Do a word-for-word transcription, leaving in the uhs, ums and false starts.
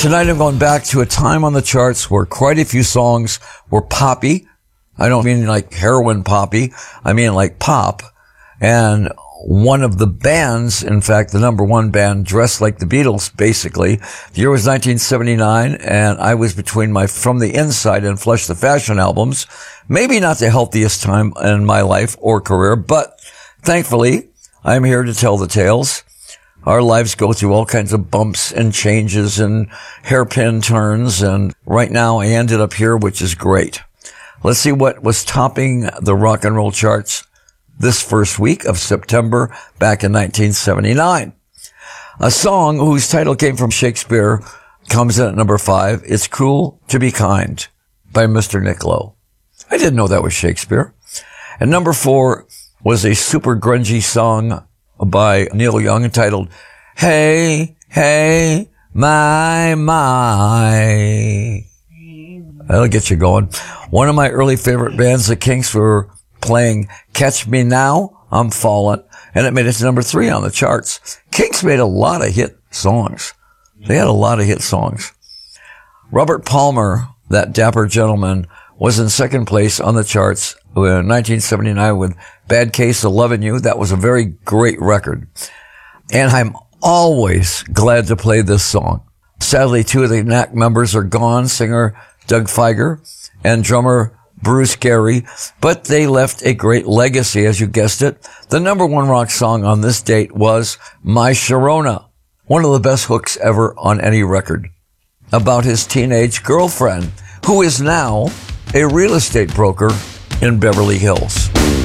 Tonight I'm going back to a time on the charts where quite a few songs were poppy. I don't mean like heroin poppy. I mean like pop. And one of the bands, in fact, the number one band, dressed like the Beatles, basically. The year was nineteen seventy-nine, and I was between my From the Inside and Flush the Fashion albums. Maybe not the healthiest time in my life or career, but thankfully, I'm here to tell the tales. Our lives go through all kinds of bumps and changes and hairpin turns, and right now I ended up here, which is great. Let's see what was topping the rock and roll charts this first week of September back in nineteen seventy-nine. A song whose title came from Shakespeare comes in at number five. It's Cruel to Be Kind by Mister Nick Lowe. I didn't know that was Shakespeare. And number four was a super grungy song by Neil Young entitled Hey, Hey, My, My. That'll get you going. One of my early favorite bands, the Kinks, were playing Catch Me Now, I'm Falling, and it made it to number three on the charts. Kinks made a lot of hit songs. They had a lot of hit songs. Robert Palmer, that dapper gentleman, was in second place on the charts in nineteen seventy-nine with Bad Case of Lovin' You. That was a very great record. And I'm always glad to play this song. Sadly, two of the Knack members are gone, singer Doug Fieger and drummer Bruce Gary, but they left a great legacy, as you guessed it. The number one rock song on this date was My Sharona, one of the best hooks ever on any record, about his teenage girlfriend, who is now a real estate broker in Beverly Hills.